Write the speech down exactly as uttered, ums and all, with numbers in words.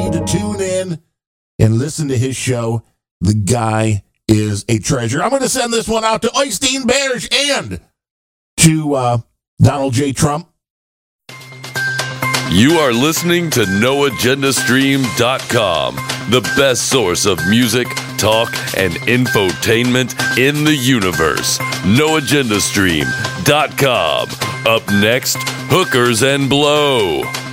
need to tune in and listen to his show. The guy is a treasure. I'm going to send this one out to Oystein Berge and to uh, Donald J. Trump. You are listening to no agenda stream dot com, the best source of music, talk, and infotainment in the universe. no agenda stream dot com. Up next, Hookers and Blow.